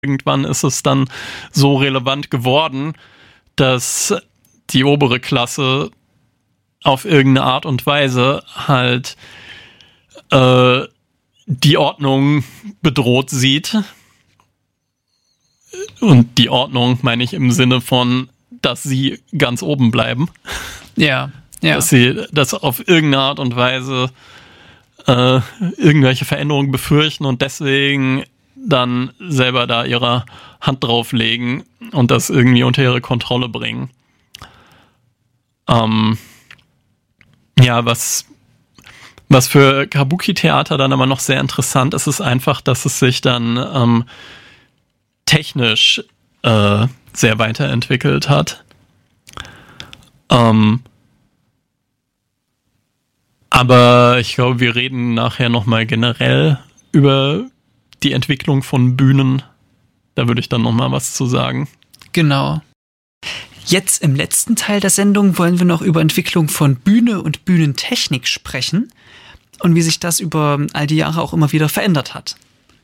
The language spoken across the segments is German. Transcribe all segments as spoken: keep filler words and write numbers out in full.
irgendwann ist es dann so relevant geworden, dass die obere Klasse auf irgendeine Art und Weise halt äh, die Ordnung bedroht sieht. Und die Ordnung meine ich im Sinne von, dass sie ganz oben bleiben. Ja, ja. Dass sie das auf irgendeine Art und Weise äh, irgendwelche Veränderungen befürchten und deswegen dann selber da ihre Hand drauflegen und das irgendwie unter ihre Kontrolle bringen. Ähm, ja, was, was für Kabuki-Theater dann aber noch sehr interessant ist, ist einfach, dass es sich dann ähm, technisch äh, sehr weiterentwickelt hat. Ähm, aber ich glaube, wir reden nachher nochmal generell über die Entwicklung von Bühnen. Da würde ich dann nochmal was zu sagen. Genau. Jetzt im letzten Teil der Sendung wollen wir noch über Entwicklung von Bühne und Bühnentechnik sprechen und wie sich das über all die Jahre auch immer wieder verändert hat.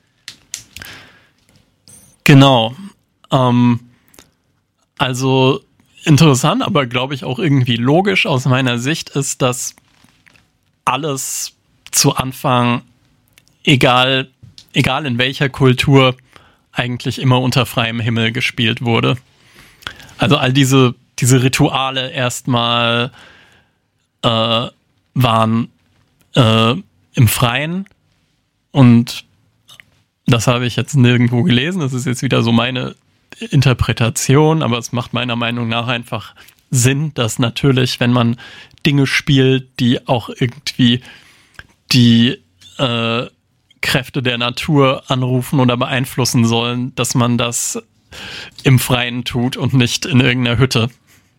Genau. Ähm, also interessant, aber glaube ich auch irgendwie logisch aus meiner Sicht ist, dass alles zu Anfang, egal, egal in welcher Kultur, eigentlich immer unter freiem Himmel gespielt wurde. Also all diese, diese Rituale erstmal äh, waren äh, im Freien und das habe ich jetzt nirgendwo gelesen. Das ist jetzt wieder so meine Interpretation, aber es macht meiner Meinung nach einfach Sinn, dass natürlich, wenn man Dinge spielt, die auch irgendwie die äh, Kräfte der Natur anrufen oder beeinflussen sollen, dass man das im Freien tut und nicht in irgendeiner Hütte.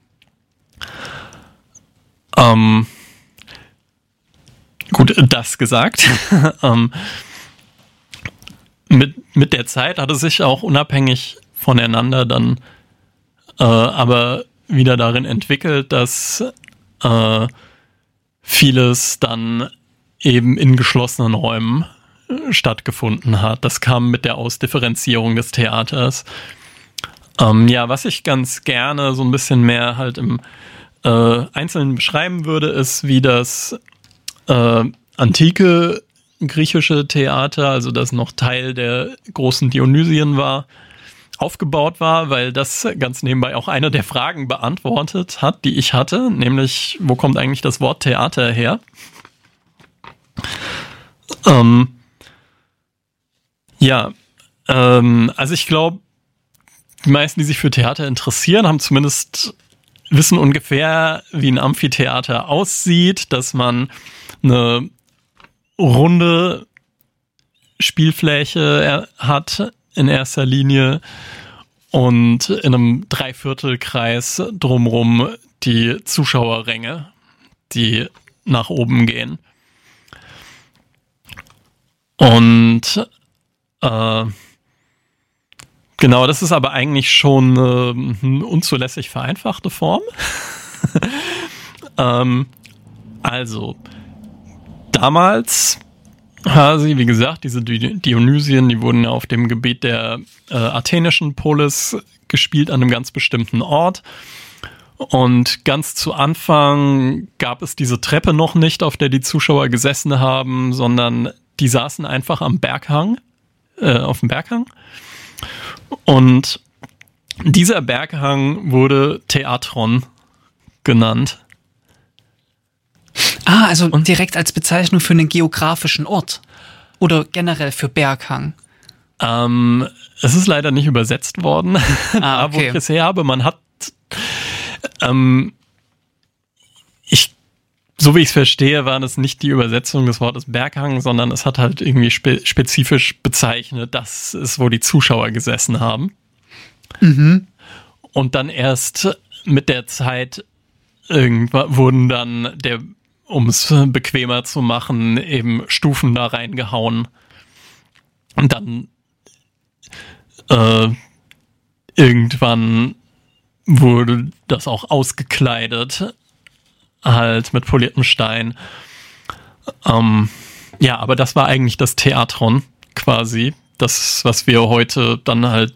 Ähm, gut, das gesagt. ähm, mit, mit der Zeit hat es sich auch unabhängig voneinander dann äh, aber wieder darin entwickelt, dass äh, vieles dann eben in geschlossenen Räumen stattgefunden hat. Das kam mit der Ausdifferenzierung des Theaters. Ähm, ja, was ich ganz gerne so ein bisschen mehr halt im äh, Einzelnen beschreiben würde, ist, wie das äh, antike griechische Theater, also das noch Teil der großen Dionysien war, aufgebaut war, weil das ganz nebenbei auch eine der Fragen beantwortet hat, die ich hatte, nämlich, wo kommt eigentlich das Wort Theater her? Ähm, ja, ähm, also ich glaube, die meisten, die sich für Theater interessieren, haben zumindest wissen ungefähr, wie ein Amphitheater aussieht, dass man eine runde Spielfläche hat in erster Linie und in einem Dreiviertelkreis drumrum die Zuschauerränge, die nach oben gehen. Und äh, genau, das ist aber eigentlich schon äh, eine unzulässig vereinfachte Form. ähm, also, damals, also, wie gesagt, diese Dionysien, die wurden ja auf dem Gebiet der äh, athenischen Polis gespielt, an einem ganz bestimmten Ort. Und ganz zu Anfang gab es diese Treppe noch nicht, auf der die Zuschauer gesessen haben, sondern die saßen einfach am Berghang, äh, auf dem Berghang. Und dieser Berghang wurde Theatron genannt. Ah, also direkt als Bezeichnung für einen geografischen Ort oder generell für Berghang? Ähm, es ist leider nicht übersetzt worden, ah, okay. wo ich es her habe. Man hat, ähm, ich, so wie ich es verstehe, war das nicht die Übersetzung des Wortes Berghang, sondern es hat halt irgendwie spe- spezifisch bezeichnet, das ist, wo die Zuschauer gesessen haben. Mhm. Und dann erst mit der Zeit irgendwann wurden dann der um es bequemer zu machen, eben Stufen da reingehauen. Und dann äh, irgendwann wurde das auch ausgekleidet, halt mit poliertem Stein. Ähm, ja, aber das war eigentlich das Theatron quasi, das, was wir heute dann halt